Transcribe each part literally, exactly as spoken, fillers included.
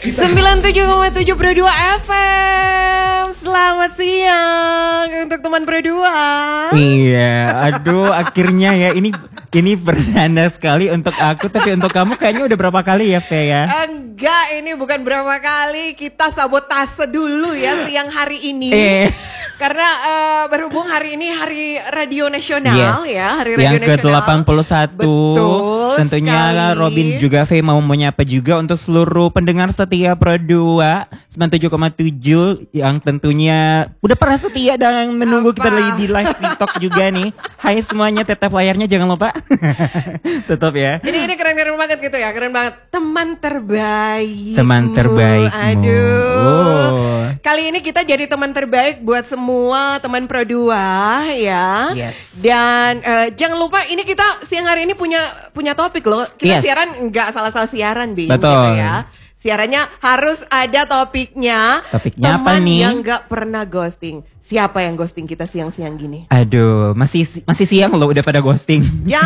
sembilan puluh tujuh koma tujuh Pro dua F M. Selamat siang untuk teman Pro dua. Iya, aduh akhirnya ya ini ini perdana sekali untuk aku, tapi untuk kamu kayaknya udah berapa kali ya, Fe ya? Enggak, ini bukan berapa kali, kita sabotase dulu ya siang hari ini. Eh. Karena uh, berhubung hari ini hari radio nasional Yes, ya, hari radio yang nasional. ke delapan puluh satu. Betul Tentunya sekali. Robin juga Fe mau menyapa juga untuk seluruh pendengar setia Pro dua sembilan puluh tujuh koma tujuh yang tentunya udah pernah setia dan menunggu Apa? kita lagi di live TikTok juga nih. Hai semuanya, tetap layarnya jangan lupa. Tetap ya. Ini ini keren-keren banget gitu ya, keren banget. Teman terbaik. Teman terbaikmu. Aduh. Oh. Kali ini kita jadi teman terbaik buat semua teman Pro dua ya. Yes. Dan uh, jangan lupa ini kita siang hari ini punya punya topik loh. Kita Yes. siaran nggak salah-salah siaran, Bing. Betul. Gitu ya. Siarannya harus ada topiknya. Topiknya teman apa nih? yang nggak pernah ghosting. Siapa yang ghosting kita siang-siang gini? Aduh, masih masih siang loh udah pada ghosting.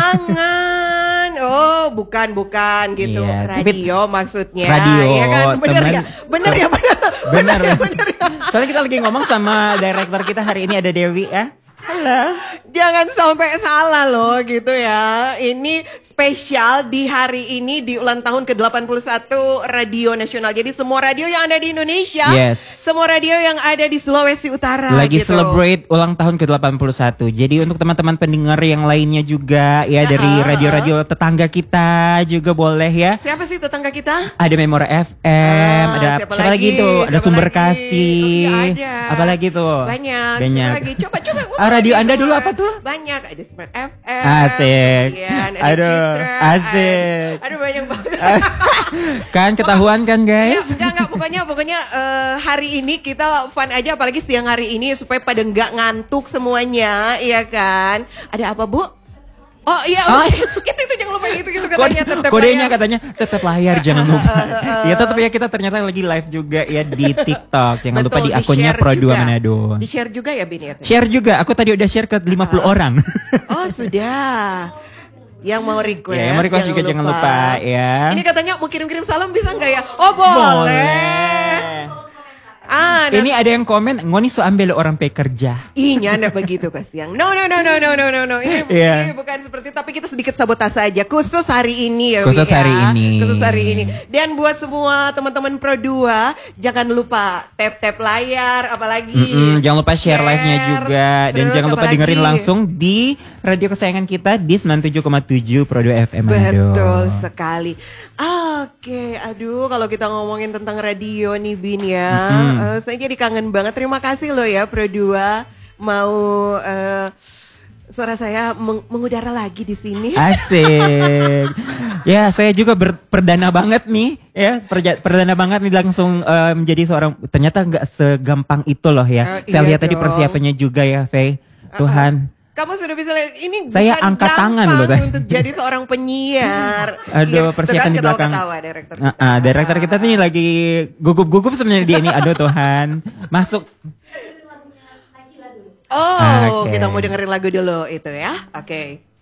Jangan, oh bukan bukan gitu, Iya, tapi- radio maksudnya, Radio, ya kan, bener temen- ya, bener ya, bener, Benar. ya, bener ya. Soalnya kita lagi ngomong sama direktur kita hari ini ada Dewi ya. Halo. Jangan sampai salah loh gitu ya. Ini spesial di hari ini di ulang tahun ke delapan puluh satu Radio Nasional. Jadi semua radio yang ada di Indonesia, Yes. semua radio yang ada di Sulawesi Utara Lagi gitu. celebrate ulang tahun ke delapan puluh satu. Jadi untuk teman-teman pendengar yang lainnya juga ya, dari Aha. radio-radio tetangga kita juga boleh ya. Siapa sih tetangga kita? Ada Memora F M, Ah, ada siapa siapa lagi lagi? tuh? Ada Siapa Sumber lagi? Kasih. Oh, iya ada. Apalagi tuh? Banyak. Banyak. Siapa lagi? Coba coba. Ah, radio Wah, Anda semua. dulu apa tuh? Banyak. Ada Smart F M. Asik. kemudian ada Aduh, Citra, asik. Ada, aduh banyak banget. Kan ketahuan kan Ya, guys? enggak enggak pokoknya pokoknya eh, hari ini kita fun aja, apalagi siang hari ini supaya pada enggak ngantuk semuanya, iya kan? Ada apa, Bu? Oh iya, Oh. itu, itu itu jangan lupa itu gitu Kode, katanya tetap kodenya layar. katanya tetap layar jangan lupa. Ya tetap ya, kita ternyata lagi live juga ya di TikTok. Jangan lupa Betul, di akunnya di-share Pro dua juga. Manado. Di-share juga ya, Bin ya? Share juga, aku tadi udah share ke lima puluh orang. Oh, sudah. Yang mau request, Ya, yang mau request juga jangan lupa ya. Ini katanya mau kirim-kirim salam bisa nggak ya? Oh boleh. Ah, nah, Ini ada yang komen, ngoni so ambil orang pekerja. ih nyanda begitu kasihan. No no no no no no no no. Ini, Iya. ini bukan seperti itu, tapi kita sedikit sabotase aja khusus hari ini ya. Wi, Khusus ya. hari ini. Khusus hari ini. Dan buat semua teman-teman Pro dua, jangan lupa tap-tap layar, apalagi. Mm-mm, jangan lupa share live-nya juga. Dan Terus jangan lupa apalagi? dengerin langsung di radio kesayangan kita di sembilan puluh tujuh koma tujuh Pro dua F M Manado. Betul sekali. Oke, aduh kalau kita ngomongin tentang radio nih Bin ya, Mm-mm. eh, saya jadi kangen banget. Terima kasih loh ya Pro dua mau eh, suara saya meng- mengudara lagi di sini. Asik. Ya, saya juga ber- perdana banget nih, ya, perja- perdana banget nih langsung eh, menjadi seorang, ternyata nggak segampang itu loh ya. Eh, Saya iya lihat tadi dong. persiapannya juga ya, Faye. Tuhan. Kamu sudah bisa lihat ini Saya bukan angkat tangan gampang loh, Teh. untuk jadi seorang penyiar. Aduh, Iya, persiapan tuh kan di belakang. ketawa-ketawa direktur. Ah, ah, director kita nih lagi gugup-gugup sebenarnya dia ini. Aduh Tuhan. Masuk. Oh, Oke. kita mau dengerin lagu dulu itu ya. Oke.